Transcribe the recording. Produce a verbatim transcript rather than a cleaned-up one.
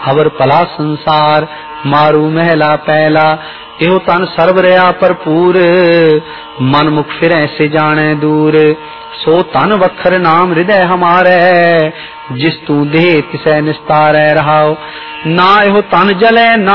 अवर भला संसार मारू महला पहला। एहो तन सर्व रहा भरपूर मन मुख फिर ऐसे जाने दूर। सो तन वखर नाम हृदय हमारे जिस तू देह तिसै निस्तारै रहाओ। ना एहो तन जले ना